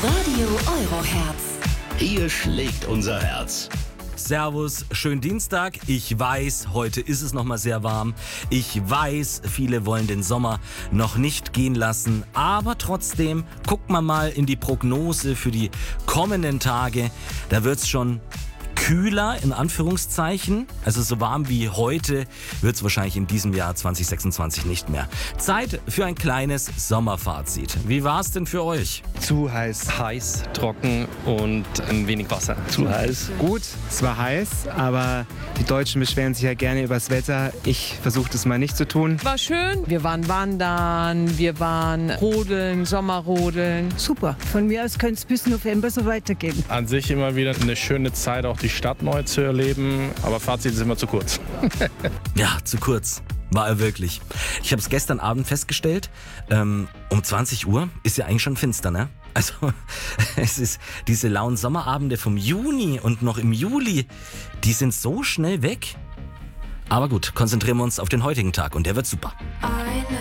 Radio Euroherz. Hier schlägt unser Herz. Servus, schönen Dienstag. Ich weiß, heute ist es noch mal sehr warm. Ich weiß, viele wollen den Sommer noch nicht gehen lassen. Aber trotzdem, guckt mal in die Prognose für die kommenden Tage. Da wird's schon kühler, in Anführungszeichen. Also so warm wie heute wird es wahrscheinlich in diesem Jahr 2026 nicht mehr. Zeit für ein kleines Sommerfazit. Wie war es denn für euch? Zu heiß. Heiß, trocken und ein wenig Wasser. Zu heiß? Gut, es war heiß, aber die Deutschen beschweren sich ja gerne über das Wetter. Ich versuche das mal nicht zu tun. War schön. Wir waren wandern, wir waren rodeln, Sommerrodeln. Super. Von mir aus könnte es bis November so weitergehen. An sich immer wieder eine schöne Zeit, auch die Stadt neu zu erleben. Aber Fazit ist immer zu kurz. Ja, zu kurz. War er wirklich. Ich habe es gestern Abend festgestellt, um 20 Uhr ist ja eigentlich schon finster, ne? Also es ist diese lauen Sommerabende vom Juni und noch im Juli, die sind so schnell weg. Aber gut, konzentrieren wir uns auf den heutigen Tag und der wird super. Eine